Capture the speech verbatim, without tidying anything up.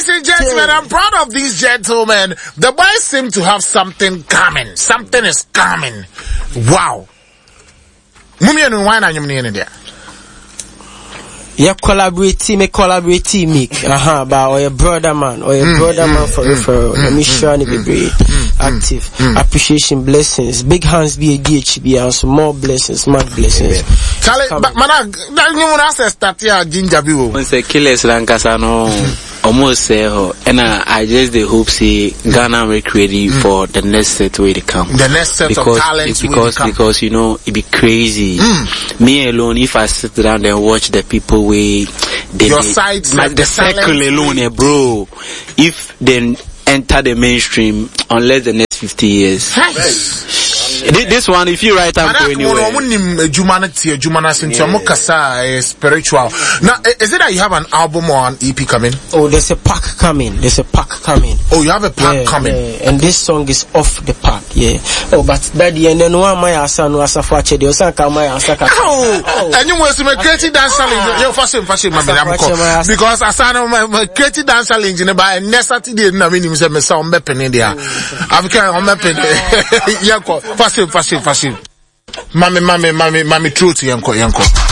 Ladies and gentlemen, I'm proud of these gentlemen. The boys seem to have something coming. Something is coming. Wow. Mummy and wine and you in there. Yeah, collaborate, me collaborate, me. Aha, but or your brother man, or your mm, brother mm, man for mm, referral. Let me show you be active. Mm, appreciation, blessings. Big hands be a D H B and some more blessings, mad blessings. Charlie, but man, that you want to start here, Ginger Bill. When say killers Lankasano. Almost say, and uh, I just the hope say Ghana make ready mm. for the next set where they come. The next set because, of talents because because you know it be crazy. Mm. Me alone, if I sit down and watch the people way they your sides like the, the circle alone, eh, bro. If they enter the mainstream, unless the next fifty years. Hey. This one, if you write out go anywhere. Spiritual. Now, is it that you have an album or an E P coming? Oh, there's a pack coming. There's a pack coming. Oh, you have a pack yeah, coming. Yeah. And this song is off the pack. Yeah. Oh, but daddy, and then one my asa no asa for che. The osa ka my asa ka. Oh, and you must make creative dance challenge. You fashion fashion my because asa no my creative dance challenge in by next Saturday na me say me say on be pen there. African on be pen. Yeah, fashion fashion fashion. Mami mami mami mami truth yanko yanko.